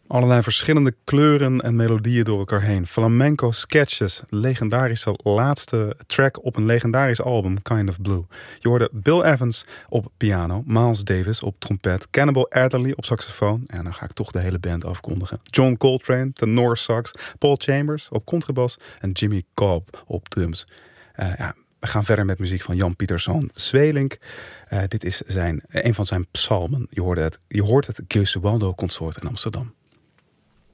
Allerlei verschillende kleuren en melodieën door elkaar heen. Flamenco Sketches, legendarische laatste track op een legendarisch album, Kind of Blue. Je hoorde Bill Evans op piano, Miles Davis op trompet, Cannibal Adderley op saxofoon. En dan ga ik toch de hele band afkondigen. John Coltrane, tenor sax, Paul Chambers op contrabas en Jimmy Cobb op drums. We gaan verder met muziek van Jan Pieterszoon Sweelinck. Dit is een van zijn psalmen. Je hoort het Gesualdo Consort in Amsterdam.